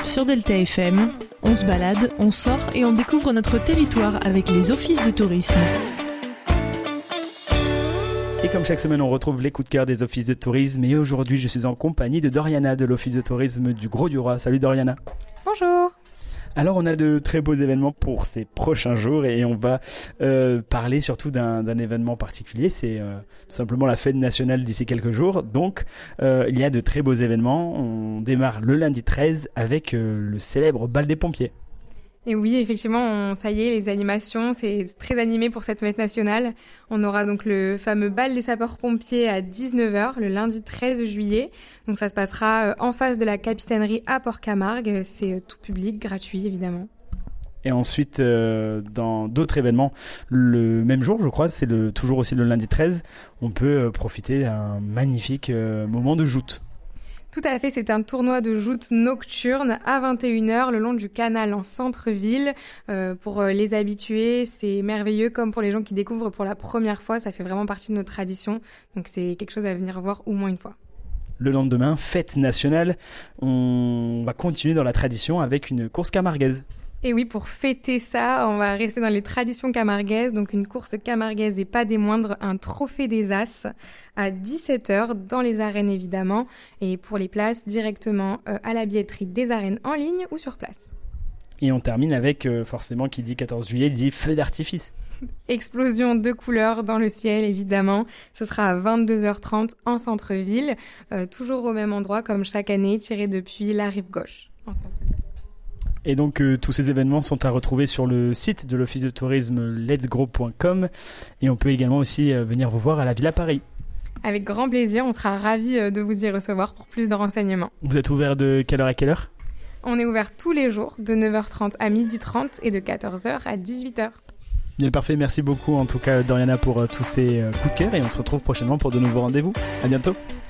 Sur Delta FM, on se balade, on sort et on découvre notre territoire avec les offices de tourisme. Et comme chaque semaine, on retrouve les coups de cœur des offices de tourisme. Et aujourd'hui, je suis en compagnie de Doriana de l'office de tourisme du Grau-du-Roi. Salut Doriana. Bonjour. Alors, on a de très beaux événements pour ces prochains jours et on va parler surtout d'un événement particulier. C'est tout simplement la fête nationale d'ici quelques jours. Donc, il y a de très beaux événements. On démarre le lundi 13 avec le célèbre bal des pompiers. Et oui, effectivement, ça y est, les animations, c'est très animé pour cette fête nationale. On aura donc le fameux bal des sapeurs-pompiers à 19h, le lundi 13 juillet. Donc ça se passera en face de la capitainerie à Port-Camargue. C'est tout public, gratuit évidemment. Et ensuite, dans d'autres événements, le même jour, je crois, c'est toujours aussi le lundi 13, on peut profiter d'un magnifique moment de joute. Tout à fait, c'est un tournoi de joute nocturne à 21h le long du canal en centre-ville. Pour les habitués, c'est merveilleux, comme pour les gens qui découvrent pour la première fois, ça fait vraiment partie de notre tradition. Donc c'est quelque chose à venir voir au moins une fois. Le lendemain, fête nationale, on va continuer dans la tradition avec une course camarguaise. Et oui, pour fêter ça, on va rester dans les traditions camarguaises. Donc une course camarguaise et pas des moindres, un trophée des As à 17h dans les arènes évidemment. Et pour les places, directement à la billetterie des arènes en ligne ou sur place. Et on termine avec, forcément, qui dit 14 juillet, dit feu d'artifice. Explosion de couleurs dans le ciel, évidemment. Ce sera à 22h30 en centre-ville, toujours au même endroit comme chaque année, tiré depuis la rive gauche en centre-ville. Et donc tous ces événements sont à retrouver sur le site de l'office de tourisme letsgrow.com et on peut également aussi venir vous voir à la Villa Paris. Avec grand plaisir, on sera ravis de vous y recevoir pour plus de renseignements. Vous êtes ouvert de quelle heure à quelle heure ? On est ouvert tous les jours de 9h30 à 12h30 et de 14h à 18h. Bien, parfait, merci beaucoup en tout cas Doriana pour tous ces coups de cœur et on se retrouve prochainement pour de nouveaux rendez-vous. À bientôt.